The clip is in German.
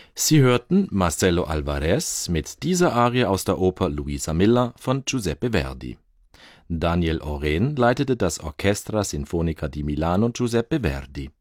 Sie hörten Marcello Alvarez mit dieser Arie aus der Oper Luisa Miller von Giuseppe Verdi. Daniel Oren leitete das Orchestra Sinfonica di Milano Giuseppe Verdi.